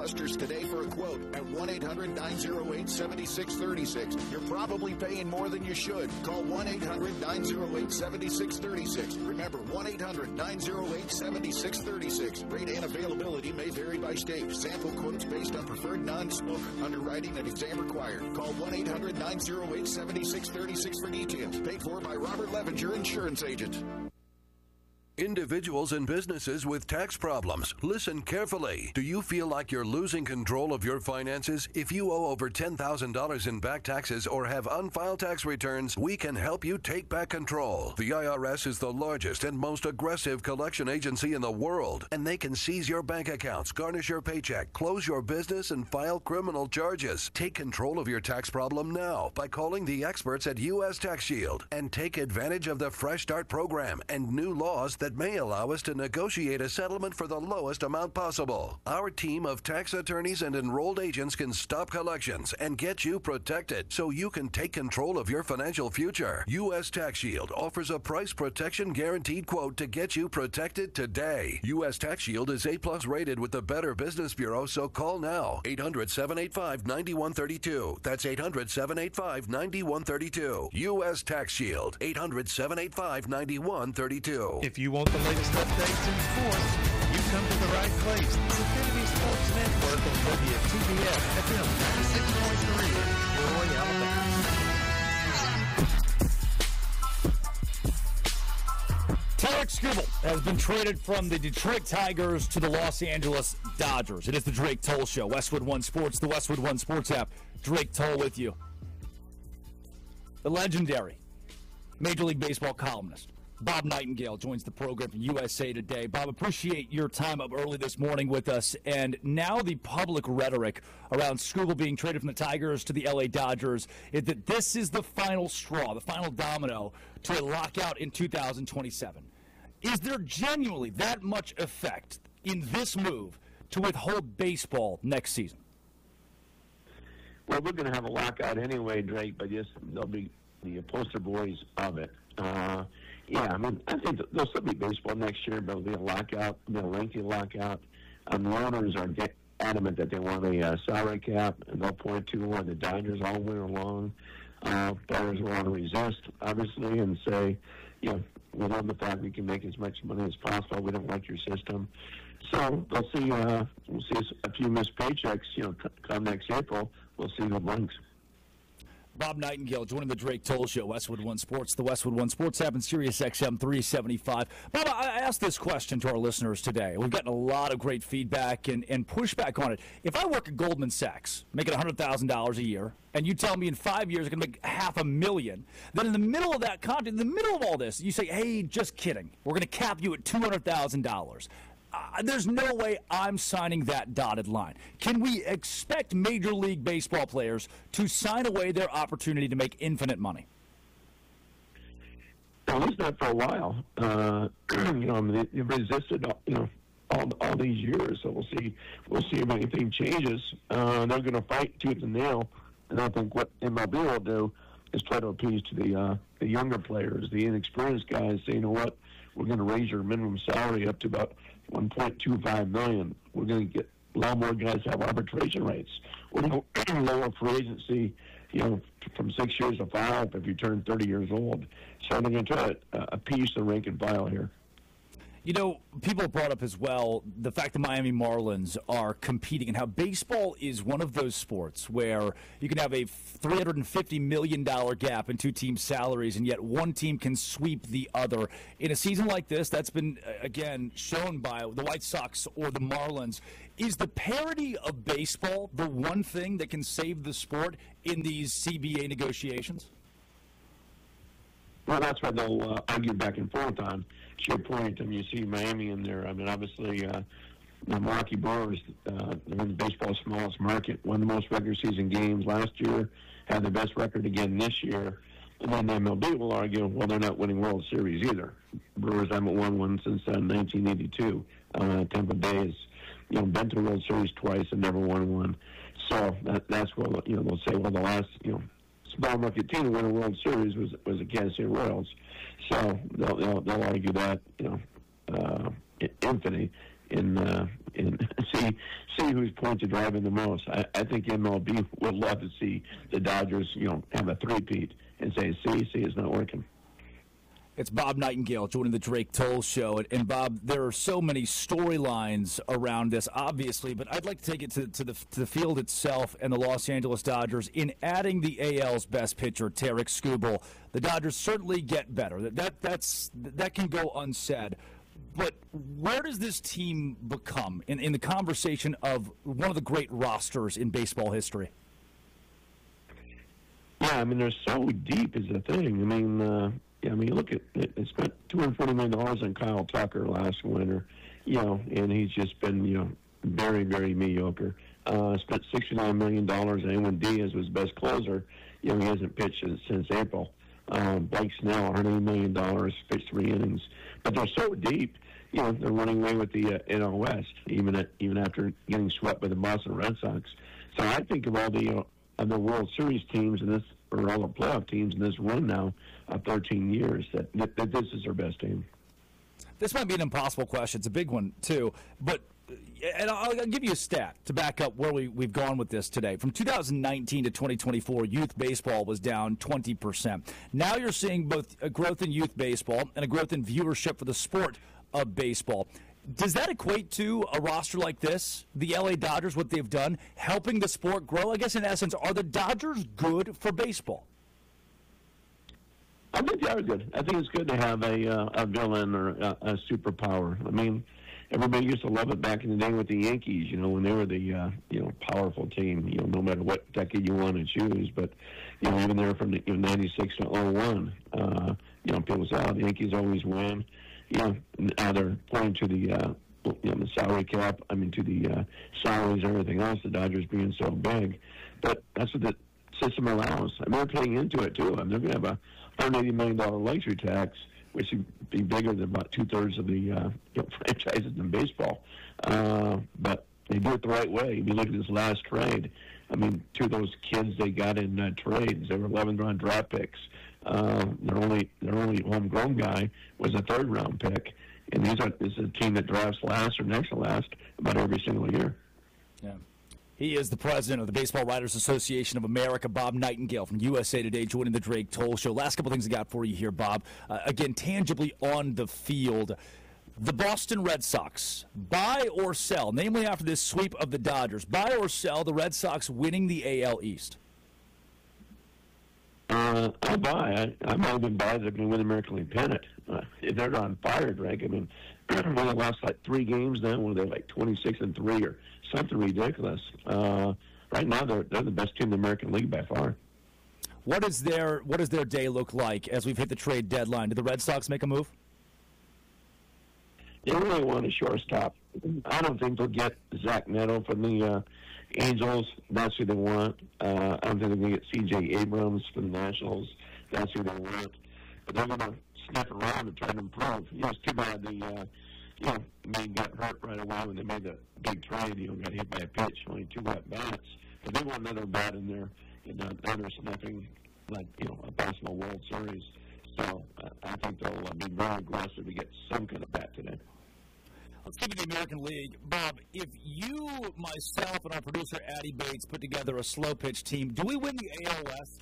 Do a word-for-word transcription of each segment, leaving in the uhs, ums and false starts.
adjusters today for a quote at one eight hundred nine oh eight seven six three six. You're probably paying more than you should. Call one eight hundred nine oh eight seven six three six. Remember, one eight hundred nine oh eight seven six three six. Rate and availability may vary by state. Sample quotes based on preferred non-smoker. Underwriting and exam required. Call one eight hundred nine oh eight seven six three six for details. Paid for by Robert Levinger, insurance agent. Individuals and businesses with tax problems, listen carefully. Do you feel like you're losing control of your finances? If you owe over ten thousand dollars in back taxes or have unfiled tax returns, we can help you take back control. The I R S is the largest and most aggressive collection agency in the world, and they can seize your bank accounts, garnish your paycheck, close your business, and file criminal charges. Take control of your tax problem now by calling the experts at U S Tax Shield and take advantage of the Fresh Start program and new laws that that may allow us to negotiate a settlement for the lowest amount possible. Our team of tax attorneys and enrolled agents can stop collections and get you protected so you can take control of your financial future. U S Tax Shield offers a price protection guaranteed quote to get you protected today. U S Tax Shield is A plus rated with the Better Business Bureau, so call now. eight hundred seven eight five nine one three two. That's eight hundred seven eight five nine one three two. U S Tax Shield. eight hundred seven eight five nine one three two. If you want the latest updates in sports, you come to the right place. The Infinity Sports Network on W T B F F M ninety-six point three, Troy, Alabama. Tarik Skubal has been traded from the Detroit Tigers to the Los Angeles Dodgers. It is the Drake Toll Show. Westwood One Sports, the Westwood One Sports app. Drake Toll with you. The legendary Major League Baseball columnist Bob Nightingale joins the program from U S A Today. Bob, appreciate your time up early this morning with us. And now the public rhetoric around Skubal being traded from the Tigers to the L A Dodgers is that this is the final straw, the final domino to a lockout in two thousand twenty-seven. Is there genuinely that much effect in this move to withhold baseball next season? Well, we're going to have a lockout anyway, Drake, but yes, they'll be the poster boys of it. Uh, yeah, I mean, I think there'll still be baseball next year, but it'll be a lockout, it'll be a lengthy lockout. Um, the owners are de- adamant that they want a uh, salary cap, and they'll point to one of the Dodgers all winter long. Uh, players will want to resist, obviously, and say, you know, we love the fact we can make as much money as possible. We don't like your system. So they'll see, uh, we'll see a few missed paychecks, you know, c- come next April. We'll see who blinks. Bob Nightingale joining the Drake Toll Show, Westwood One Sports, the Westwood One Sports app, and Sirius X M three seventy-five. Bob, I asked this question to our listeners today. We've gotten a lot of great feedback and, and pushback on it. If I work at Goldman Sachs, making one hundred thousand dollars a year, and you tell me in five years I'm going to make half a million, then in the middle of that content, in the middle of all this, you say, hey, just kidding. We're going to cap you at two hundred thousand dollars. Uh, there's no way I'm signing that dotted line. Can we expect Major League Baseball players to sign away their opportunity to make infinite money? At least not for a while. Uh, you know, I mean, they've resisted, you know, all all these years. So we'll see. We'll see if anything changes. Uh, they're going to fight tooth and nail, and I think what M L B will do is try to appease to the uh, the younger players, the inexperienced guys. Say, you know what, we're going to raise your minimum salary up to about one point two five million dollars. We're going to get a lot more guys have arbitration rates. We're going to lower free agency, you know, from six years to five if you turn thirty years old. So they're going to try to uh, appease the rank and file here. You know, people have brought up as well the fact the Miami Marlins are competing and how baseball is one of those sports where you can have a three hundred fifty million dollars gap in two teams' salaries, and yet one team can sweep the other. In a season like this, that's been, again, shown by the White Sox or the Marlins. Is the parity of baseball the one thing that can save the sport in these C B A negotiations? Well, that's what they'll uh, argue back and forth on. To your point, I mean, you see Miami in there. I mean, obviously, uh, the Milwaukee Brewers, uh, they're in baseball's smallest market, won the most regular season games last year, had the best record again this year. And then the M L B will argue, well, they're not winning World Series either. Brewers haven't won one since uh, nineteen eighty-two. Uh, Tampa Bay has, you know, been to the World Series twice and never won one. So that, that's what, you know, they'll say, well, the last, you know, small market team to win a World Series was was the Kansas City Royals. So they'll they'll, they'll argue that, you know, uh, infinity in uh, in C see see who's point to driving the most. I, I think M L B would love to see the Dodgers, you know, have a three-peat and say, see, see, it's not working. It's Bob Nightingale joining the Drake Toll Show. And, and Bob, there are so many storylines around this, obviously, but I'd like to take it to, to, the, to the field itself and the Los Angeles Dodgers. In adding the A L's best pitcher, Tarik Skubal, the Dodgers certainly get better. That, that, that's, that can go unsaid. But where does this team become in, in the conversation of one of the great rosters in baseball history? Yeah, I mean, they're so deep is the thing. I mean, uh, yeah, I mean, look at it. They spent two hundred forty million dollars on Kyle Tucker last winter, you know, and he's just been, you know, very, very mediocre. Uh, spent sixty-nine million dollars, and when Diaz was best closer, you know, he hasn't pitched since, since April. Um, Blake Snell, one hundred eighty million dollars, pitched three innings. But they're so deep, you know, they're running away with the uh, N L West, even at, even after getting swept by the Boston Red Sox. So I think of all the uh, of the World Series teams and this, or all the playoff teams in this run now of thirteen years, that, that, that this is their best team. This might be an impossible question. It's a big one, too. But and I'll, I'll give you a stat to back up where we, we've gone with this today. From two thousand nineteen to twenty twenty-four, youth baseball was down twenty percent. Now you're seeing both a growth in youth baseball and a growth in viewership for the sport of baseball. Does that equate to a roster like this, the L A Dodgers, what they've done, helping the sport grow? I guess in essence, are the Dodgers good for baseball? I think they are good. I think it's good to have a uh, a villain or a, a superpower. I mean, everybody used to love it back in the day with the Yankees, you know, when they were the uh, you know powerful team. You know, no matter what decade you want to choose, but you know, even there from the, you know, ninety-six to oh one, uh, you know, people say, oh, the Yankees always win. You know, now they're pointing to the uh, you know the salary cap. I mean, to the uh, salaries and everything else. The Dodgers being so big, but that's what the system allows. I mean, they're paying into it too. I mean, they're going to have a one hundred eighty million dollars luxury tax, which would be bigger than about two thirds of the uh, you know, franchises in baseball. Uh, but they do it the right way. If you look at this last trade, I mean, two of those kids they got in uh, trades, they were eleventh round draft picks. Uh, their only their only homegrown guy was a third round pick, and these are this is a team that drafts last or next to last about every single year. Yeah. He is the president of the Baseball Writers Association of America, Bob Nightingale from U S A Today, joining the Drake Toll Show. Last couple things I got for you here, Bob. Uh, again, tangibly on the field, the Boston Red Sox, buy or sell, namely after this sweep of the Dodgers, buy or sell the Red Sox winning the A L East? Uh, I'll buy. I, I might even buy they're going to win the American League pennant. Uh, if they're on fire, Drake, I mean, when they lost like three games then, when they're like twenty-six and three or something ridiculous. Uh, right now, they're they're the best team in the American League by far. What is their What does their day look like as we've hit the trade deadline? Do the Red Sox make a move? They really want a shortstop. I don't think they'll get Zach Neto from the uh, Angels. That's who they want. Uh, I don't think they're going to get C J Abrams from the Nationals. That's who they want. But they're going to sniff around and try to improve. You know, it's too bad the, uh, you know, man got hurt right away when they made the big trade. You know, got hit by a pitch, only two at bats. But they want another bat in there, and uh, now they're sniffing like, you know, a possible World Series. So uh, I think they'll uh, be very aggressive to get some kind of bat today. Let's give it the American League. Bob, if you, myself, and our producer, Addie Bates, put together a slow pitch team, do we win the A L West?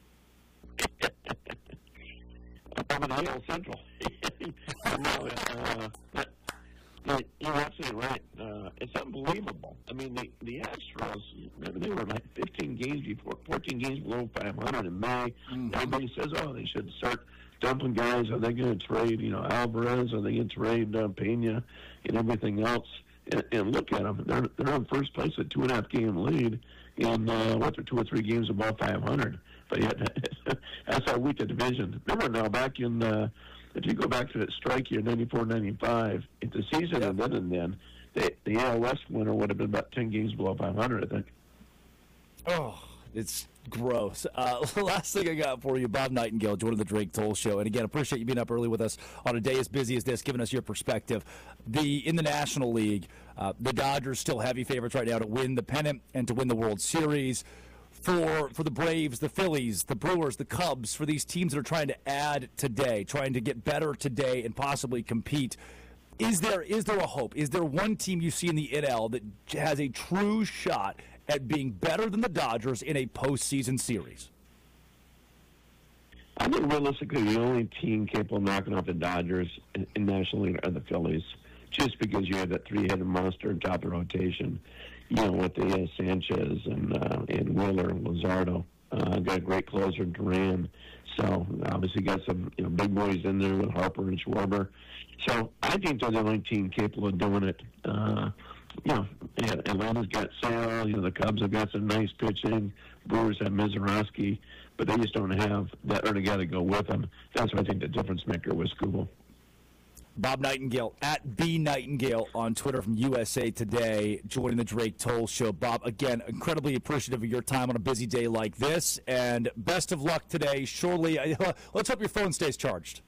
I'm an A L Central. no, uh, but, but you're absolutely right. Uh, it's unbelievable. I mean, the, the Astros, they were like fifteen games before, fourteen games below five hundred in May. Mm-hmm. Everybody says, oh, they should start dumping guys. Are they going to trade, you know, Alvarez? Are they going to trade uh, Pena and everything else? And, and look at them. They're, they're in first place with two and a half game lead. And uh, what, they're two or three games above five hundred. But yet, that's how weak the division. Remember now, back in, uh, if you go back to that strike year, ninety-four ninety-five, if the season had been then, the, the A L West winner would have been about ten games below five hundred, I think. Oh, it's gross. Uh, last thing I got for you, Bob Nightingale, joining the Drake Toll Show. And again, appreciate you being up early with us on a day as busy as this, giving us your perspective. The In the National League, uh, the Dodgers still heavy favorites right now to win the pennant and to win the World Series. For for the Braves, the Phillies, the Brewers, the Cubs, for these teams that are trying to add today, trying to get better today and possibly compete, Is there is there a hope? Is there one team you see in the N L that has a true shot at being better than the Dodgers in a postseason series? I think realistically the only team capable of knocking off the Dodgers in, in National League are the Phillies, just because you have that three-headed monster atop the rotation. You know, with the uh, Sanchez and uh, and Wheeler and Luzardo. Uh, got a great closer, Duran. So obviously got some you know big boys in there with Harper and Schwarber. So I think they're the only team capable of doing it. Uh, you know, Atlanta's got Sale. You know, the Cubs have got some nice pitching. Brewers have Mizorowski, but they just don't have that other guy to go with them. That's what I think the difference maker was Skubal. Bob Nightingale, at B Nightingale on Twitter from U S A Today, joining the Drake Toll Show. Bob, again, incredibly appreciative of your time on a busy day like this, and best of luck today. Surely, uh, let's hope your phone stays charged.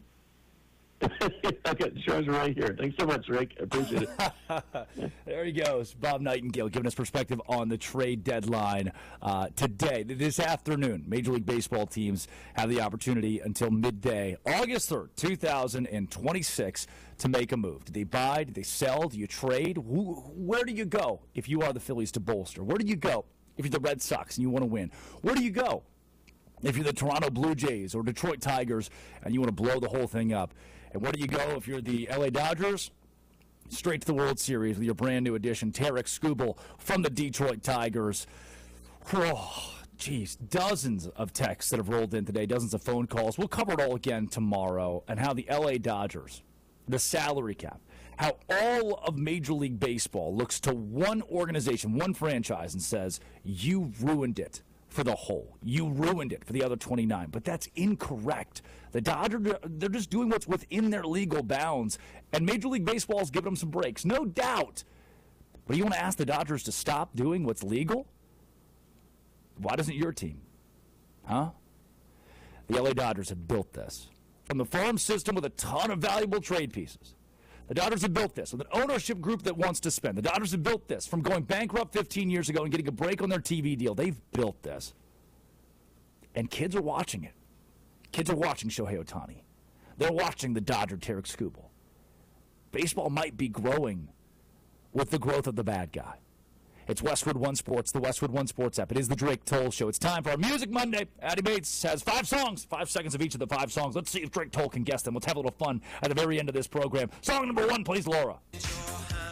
I got the charger right here. Thanks so much, Rick. I appreciate it. There he goes, Bob Nightingale, giving us perspective on the trade deadline uh, today. This afternoon, Major League Baseball teams have the opportunity until midday, August third, two thousand twenty-six, to make a move. Do they buy? Do they sell? Do you trade? Who, where do you go if you are the Phillies to bolster? Where do you go if you're the Red Sox and you want to win? Where do you go if you're the Toronto Blue Jays or Detroit Tigers and you want to blow the whole thing up? And where do you go if you're the L A Dodgers? Straight to the World Series with your brand new addition, Tarik Skubal from the Detroit Tigers. Oh, geez, dozens of texts that have rolled in today, dozens of phone calls. We'll cover it all again tomorrow, and how the L A Dodgers, the salary cap, how all of Major League Baseball looks to one organization, one franchise, and says, you ruined it for the whole. You ruined it for the other twenty-nine. But that's incorrect. The Dodgers, they're just doing what's within their legal bounds, and Major League Baseball is giving them some breaks, no doubt. But you want to ask the Dodgers to stop doing what's legal? Why doesn't your team? Huh? The L A Dodgers have built this. From the farm system with a ton of valuable trade pieces. The Dodgers have built this with an ownership group that wants to spend. The Dodgers have built this from going bankrupt fifteen years ago and getting a break on their T V deal. They've built this. And kids are watching it. Kids are watching Shohei Ohtani. They're watching the Dodger Tarik Skubal. Baseball might be growing with the growth of the bad guy. It's Westwood One Sports, the Westwood One Sports app. It is the Drake Toll Show. It's time for our Music Monday. Addie Bates has five songs, five seconds of each of the five songs. Let's see if Drake Toll can guess them. Let's have a little fun at the very end of this program. Song number one, please, Laura.